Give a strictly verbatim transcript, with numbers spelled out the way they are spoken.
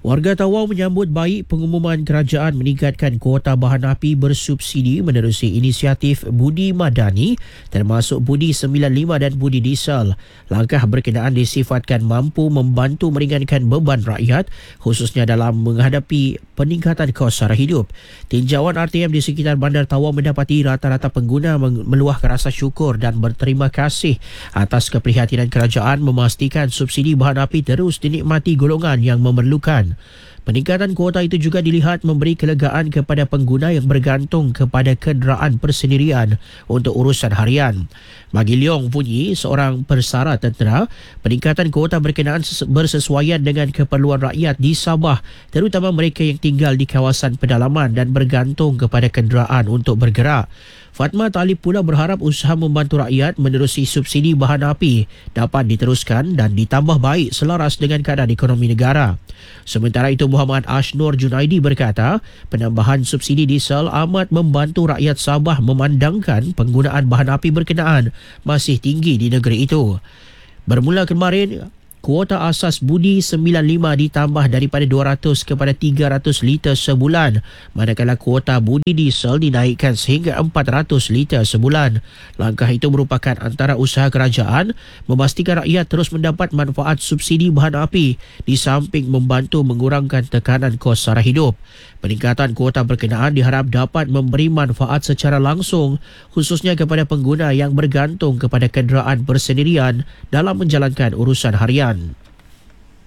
Warga Tawau menyambut baik pengumuman kerajaan meningkatkan kuota bahan api bersubsidi menerusi inisiatif Budi Madani termasuk Budi sembilan puluh lima dan Budi Diesel. Langkah berkenaan disifatkan mampu membantu meringankan beban rakyat khususnya dalam menghadapi peningkatan kos sara hidup. Tinjauan R T M di sekitar Bandar Tawau mendapati rata-rata pengguna meluahkan rasa syukur dan berterima kasih atas keprihatinan kerajaan memastikan subsidi bahan api terus dinikmati golongan yang memerlukan. Peningkatan kuota itu juga dilihat memberi kelegaan kepada pengguna yang bergantung kepada kenderaan persendirian untuk urusan harian. Bagi Leong Punyi, seorang persara tentera, peningkatan kuota berkenaan bersesuaian dengan keperluan rakyat di Sabah, terutama mereka yang tinggal di kawasan pedalaman dan bergantung kepada kenderaan untuk bergerak. Fatma Talib pula berharap usaha membantu rakyat menerusi subsidi bahan api dapat diteruskan dan ditambah baik selaras dengan keadaan ekonomi negara. Sementara itu, Muhammad Ashnur Junaidi berkata, penambahan subsidi diesel amat membantu rakyat Sabah memandangkan penggunaan bahan api berkenaan masih tinggi di negeri itu. Bermula kemarin, kuota asas Budi sembilan puluh lima ditambah daripada dua ratus kepada tiga ratus liter sebulan, manakala kuota Budi Diesel dinaikkan sehingga empat ratus liter sebulan. Langkah itu merupakan antara usaha kerajaan memastikan rakyat terus mendapat manfaat subsidi bahan api di samping membantu mengurangkan tekanan kos sara hidup. Peningkatan kuota berkenaan diharap dapat memberi manfaat secara langsung khususnya kepada pengguna yang bergantung kepada kenderaan bersendirian dalam menjalankan urusan harian.